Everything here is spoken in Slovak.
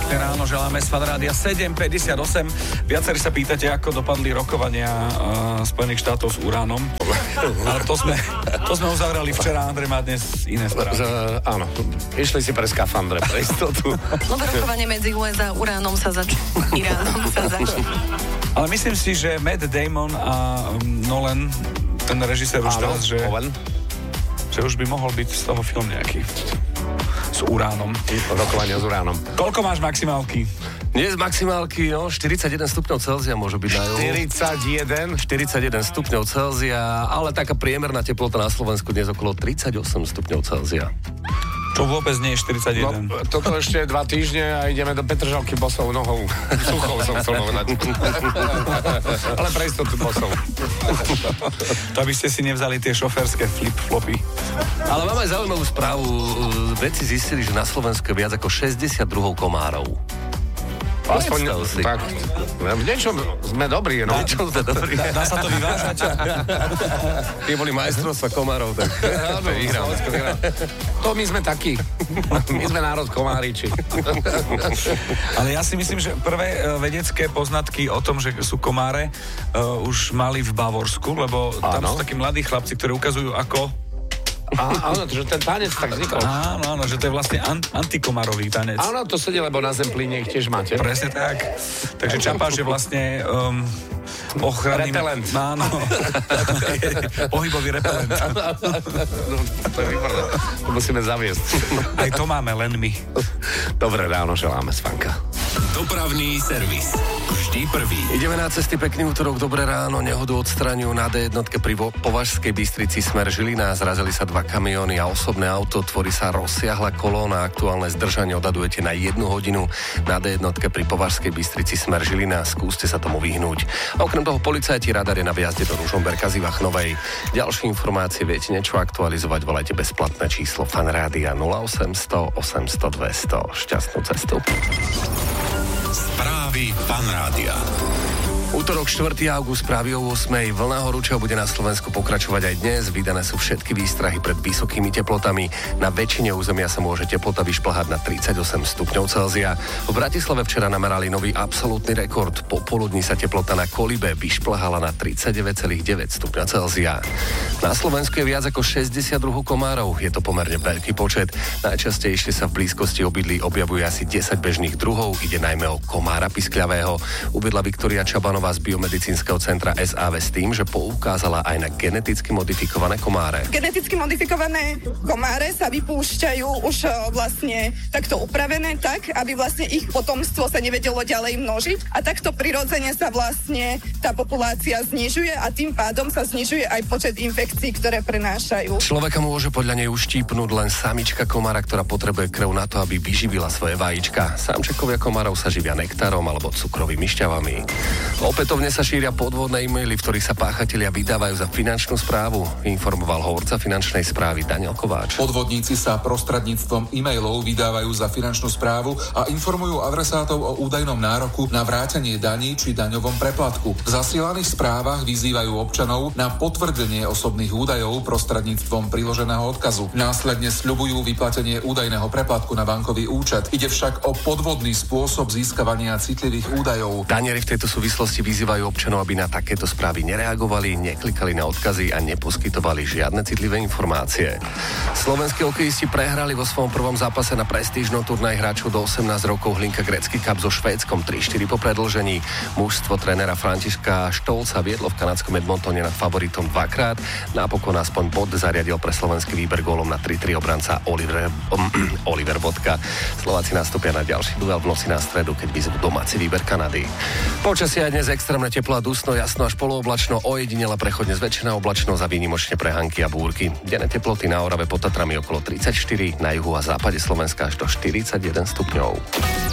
Krásne ráno, želáme z Fan Rádia 7:58. Viacerí sa pýtate, ako dopadli rokovania Spojených štátov s uránom. Ale to sme uzavreli včera, Andrej má dnes iné správy. Áno, išli si pre skafandre, pre istotu. Nové rokovanie medzi USA a Iránom sa začne. Ale myslím si, že Matt Damon a Nolan, ten režisér už teraz, že už by mohol byť z toho film nejaký s uránom. Rokovania s uránom. Koľko máš maximálky? Dnes maximálky, 41 stupňov Celzia môže byť na juhu. 41 stupňov Celzia, ale taká priemerná teplota na Slovensku dnes okolo 38 stupňov Celzia. Čo vôbec nie je 41. No, toto ešte 2 týždne a ideme do Petržalky bosou nohou. Suchou som chcel povedať. Ale pre istotu bosou. To aby ste si nevzali tie šoférske flip-flopy. Ale máme aj zaujímavú správu. Vedci zistili, že na Slovensku je viac ako 62 komárov. Aspoň tak. V niečom sme dobrí, no. Dá sa to vyvážať? Tie boli majstrovstva komárov, tak áno, to my sme takí. My sme národ komáriči. Ale ja si myslím, že prvé vedecké poznatky o tom, že sú komáre, už mali v Bavorsku, lebo tam sú takí mladí chlapci, ktorí ukazujú, ako... Áno, že ten tanec tak vznikol. Áno, že to je vlastne antikomarový tanec. Áno, to sedí, lebo na Zemplíne ich tiež máte. Presne tak. Takže čapáš je vlastne ochranným... Repelent. Áno. Pohybový repelent. No, to je výborné. To musíme zaviesť. Aj to máme, len my. Dobré ráno, želáme z Fanka. Dopravný servis. Vždy prvý. Ideme na cesty, pekný útorok, dobré ráno. Nehodu odstraňujú na D1 pri Považskej Bystrici smer Žilina. Zrazili sa 2 kamióny a osobné auto. Tvorí sa rozsiahla kolóna. Aktuálne zdržanie odhadujete na 1 hodinu. Na D1 pri Považskej Bystrici smer Žilina. Skúste sa tomu vyhnúť. Okrem toho policajti radar je na vjazde do Ružomberka z Ivachnovej. Ďalšie informácie viete niečo aktualizovať, volajte bezplatné číslo Fan Rádia 0800 800 200. Šťastnú cestu. Správy Fan Rádia. Útorok 4. august, správy o 8. Vlna horúčav bude na Slovensku pokračovať aj dnes. Vydané sú všetky výstrahy pred vysokými teplotami. Na väčšine územia sa môže teplota vyšplhať na 38 stupňov Celzia. V Bratislave včera namerali nový absolútny rekord. Popoludní sa teplota na Kolibe vyšplhala na 39,9 stupňa Celzia. Na Slovensku je viac ako 62 komárov. Je to pomerne veľký počet. Najčastejšie sa v blízkosti obydlí objavuje asi 10 bežných druhov. Ide najmä o komára piskľavého. Uvedla Viktória Čabanová z Biomedicínskeho centra SAV s tým, že poukázala aj na geneticky modifikované komáre. Geneticky modifikované komáre sa vypúšťajú už vlastne takto upravené tak, aby vlastne ich potomstvo sa nevedelo ďalej množiť a takto prirodzene sa vlastne tá populácia znižuje a tým pádom sa znižuje aj počet infekcií, ktoré prenášajú. Človeka môže podľa nej uštípnúť len samička komára, ktorá potrebuje krv na to, aby vyživila svoje vajíčka. Samčekovia komárov sa živia nektarom alebo cukrovými šťavami. Opätovne sa šíria podvodné e-maily, v ktorých sa páchatelia vydávajú za finančnú správu, informoval hovorca finančnej správy Daniel Kováč. Podvodníci sa prostredníctvom e-mailov vydávajú za finančnú správu a informujú adresátov o údajnom nároku na vrátenie daní či daňovom preplatku. V zasielaných správach vyzývajú občanov na potvrdenie osobných údajov prostredníctvom priloženého odkazu. Následne sľubujú vyplatenie údajného preplatku na bankový účet. Ide však o podvodný spôsob získavania citlivých údajov. Danieli v tejto súvislosti vyzývajú občanov, aby na takéto správy nereagovali, neklikali na odkazy a neposkytovali žiadne citlivé informácie. Slovenskí hokejisti prehrali vo svojom prvom zápase na prestížnom turnaji hráčov do 18 rokov Hlinka Gretzky Cup so Švédskom 3-4 po predĺžení. Mužstvo trénera Františka Štolca viedlo v kanadskom Edmontone nad favoritom dvakrát. Napokon aspoň bod zariadil pre slovenský výber gólom na 3-3 obranca Oliver Vodka. Slováci nastúpia na ďalší duel v noci na stredu, keď vyzvú domáci výber Kanady. Počasie aj dnes extrémne teplo a dusno, jasno až polooblačno, ojedinele prechodne zväčšená oblačnosť a výnimočne prehánky a búrky. Denné teploty na Orave pod Tatrami okolo 34, na juhu a západe Slovenska až do 41 stupňov.